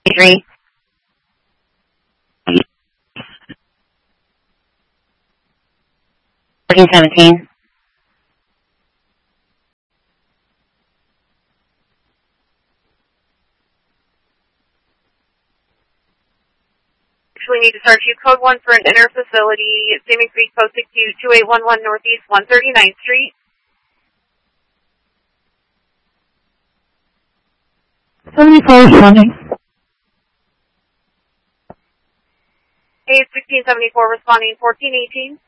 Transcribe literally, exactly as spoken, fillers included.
Three. Fourteen seventeen. We need to start you code one for an inner facility, Saving Creek, posted to two eight one one Northeast one thirty-ninth Street. seventy-four responding. A sixteen seventy-four responding fourteen eighteen.